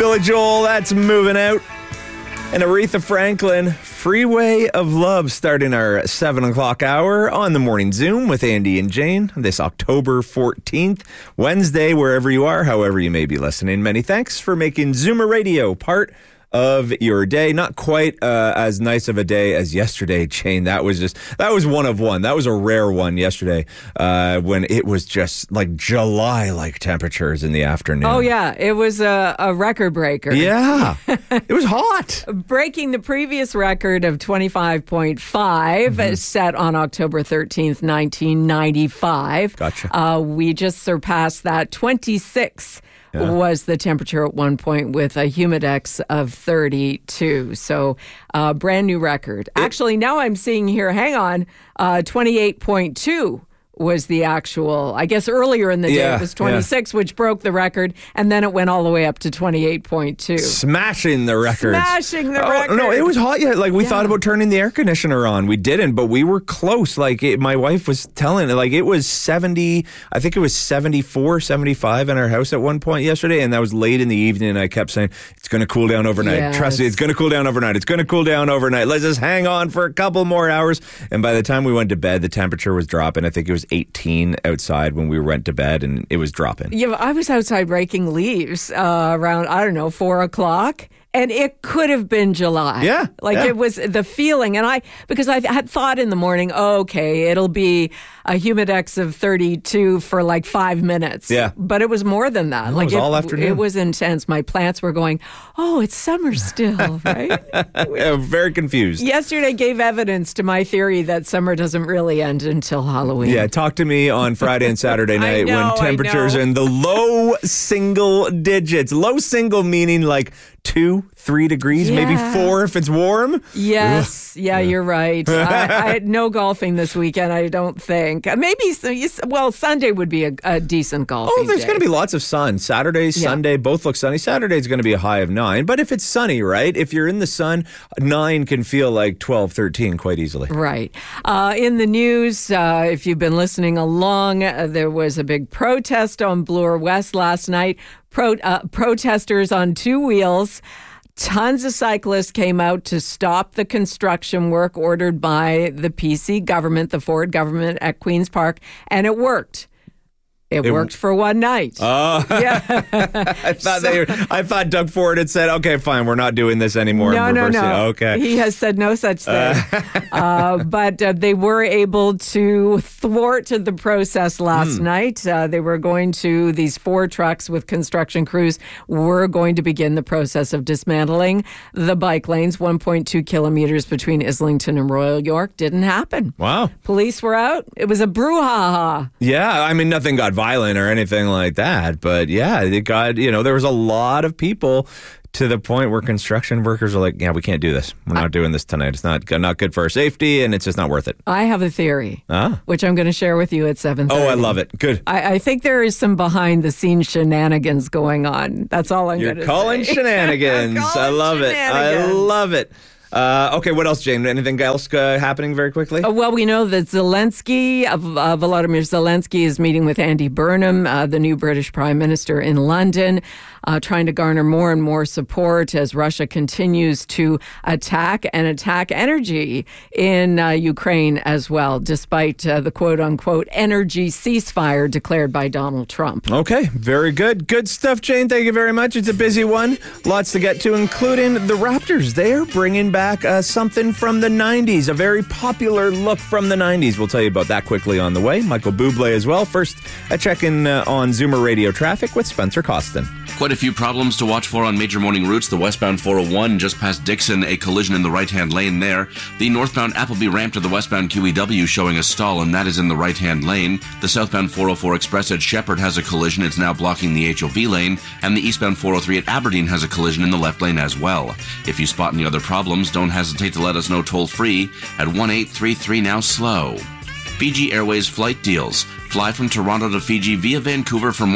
Billy Joel, that's moving out. And Aretha Franklin, Freeway of Love, starting our 7 o'clock hour on the Morning Zoom with Andy and Jane this October 14th, Wednesday, wherever you are, however you may be listening. Many thanks for making Zoomer Radio part of your day. Not quite as nice of a day as yesterday, Jane. That was one of one. That was a rare one yesterday when it was just like July-like temperatures in the afternoon. Oh, yeah. It was a record breaker. Yeah. It was hot. Breaking the previous record of 25.5 set on October 13th, 1995. Gotcha. We just surpassed that. 26 was the temperature at one point with a humidex of 32. So brand new record. Actually, now I'm seeing here, hang on, 28.2 was the actual, I guess earlier in the day it was 26, which broke the record, and then it went all the way up to 28.2. Smashing the record. record. No, it was hot yet. Like, we thought about turning the air conditioner on. We didn't, but we were close. Like, my wife was telling, like, it was 70, I think it was 74, 75 in our house at one point yesterday, and that was late in the evening, and I kept saying, it's going to cool down overnight. Yes. Trust me, it's going to cool down overnight. It's going to cool down overnight. Let's just hang on for a couple more hours. And by the time we went to bed, the temperature was dropping. I think it was 18 outside when we went to bed, and it was dropping. Yeah, I was outside raking leaves around, 4 o'clock. And it could have been July. Yeah. It was the feeling. And because I had thought in the morning, okay, it'll be a humidex of 32 for like 5 minutes. Yeah. But it was more than that. It was all afternoon. It was intense. My plants were going, oh, it's summer still, right? Very confused. Yesterday gave evidence to my theory that summer doesn't really end until Halloween. Yeah, talk to me on Friday and Saturday night when temperatures are in the low single digits. Low single meaning like 2-3 degrees, maybe 4 if it's warm. Yes. Yeah, you're right. I had no golfing this weekend, I don't think. Maybe, Sunday would be a decent golfing Oh, there's day. going to be lots of sun. Saturday, Sunday, both look sunny. Saturday's going to be a high of 9. But if it's sunny, right? If you're in the sun, 9 can feel like 12, 13 quite easily. Right. In the news, if you've been listening along, there was a big protest on Bloor West last night. Protesters on 2 wheels. Tons of cyclists came out to stop the construction work ordered by the PC government, the Ford government at Queen's Park, and it worked. It worked for one night. Oh, yeah. I thought Doug Ford had said, "Okay, fine, we're not doing this anymore." No. Okay, he has said no such thing. But they were able to thwart the process last night. These 4 trucks with construction crews were going to begin the process of dismantling the bike lanes, 1.2 kilometers between Islington and Royal York. Didn't happen. Wow. Police were out. It was a brouhaha. Yeah, I mean, nothing got violent or anything like that, but yeah, it got, there was a lot of people to the point where construction workers are like, yeah, we can't do this. We're not doing this tonight. It's not good for our safety, and it's just not worth it. I have a theory, which I'm going to share with you at 7:30. Oh, I love it. Good. I think there is some behind-the-scenes shenanigans going on. That's all I'm going to say. You're calling shenanigans. I love it. I love it. Okay, what else, Jane? Anything else happening very quickly? Well, we know that Volodymyr Zelensky is meeting with Andy Burnham, the new British Prime Minister, in London, trying to garner more and more support as Russia continues to attack energy in Ukraine as well, despite the quote-unquote energy ceasefire declared by Donald Trump. Okay, very good. Good stuff, Jane. Thank you very much. It's a busy one. Lots to get to, including the Raptors. They're bringing back something from the 90s, a very popular look from the 90s. We'll tell you about that quickly on the way. Michael Bublé as well. First, a check-in on Zoomer Radio traffic with Spencer Costin. Quite a few problems to watch for on major morning routes. The westbound 401 just past Dixon, a collision in the right-hand lane there. The northbound Appleby ramp to the westbound QEW showing a stall, and that is in the right-hand lane. The southbound 404 Express at Shepherd has a collision. It's now blocking the HOV lane. And the eastbound 403 at Aberdeen has a collision in the left lane as well. If you spot any other problems, don't hesitate to let us know toll-free at 1-833-NOW-SLOW. Fiji Airways flight deals. Fly from Toronto to Fiji via Vancouver from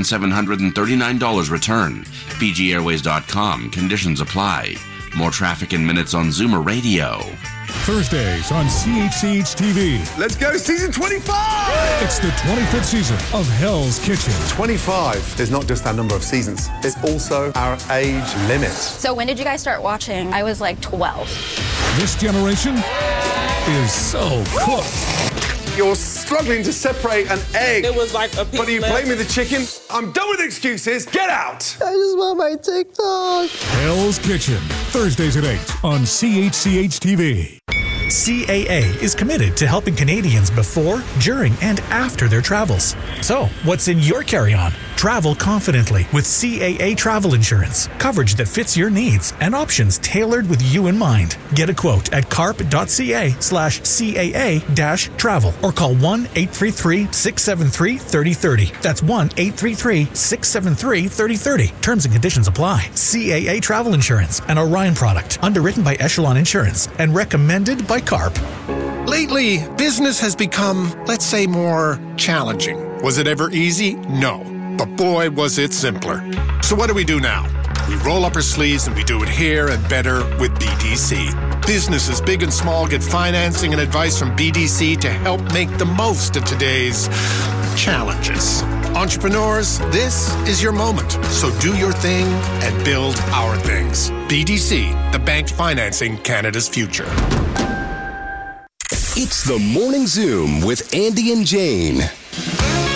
$1,739 return. FijiAirways.com. Conditions apply. More traffic in minutes on Zoomer Radio. Thursdays on CHCH TV. Let's go, season 25! It's the 25th season of Hell's Kitchen. 25 is not just our number of seasons, it's also our age limit. So when did you guys start watching? I was like 12. This generation is so cooked. You're struggling to separate an egg. It was like a piece But you left. play me the chicken. I'm done with excuses. Get out! I just want my TikTok. Hell's Kitchen. Thursdays at 8 on CHCH TV. CAA is committed to helping Canadians before, during, and after their travels. So, what's in your carry-on? Travel confidently with CAA travel insurance. Coverage that fits your needs and options tailored with you in mind. Get a quote at carp.ca/CAA-travel or call 1-833-673-3030. That's 1-833-673-3030. Terms and conditions apply. CAA Travel Insurance, an Orion product, underwritten by Echelon Insurance and recommended by CARP. Lately, business has become, let's say, more challenging. Was it ever easy? No. But boy, was it simpler. So what do we do now? We roll up our sleeves and we do it here and better with BDC. Businesses big and small get financing and advice from BDC to help make the most of today's challenges. Entrepreneurs, this is your moment. So do your thing and build our things. BDC, the bank financing Canada's future. It's the Morning Zoom with Andy and Jane.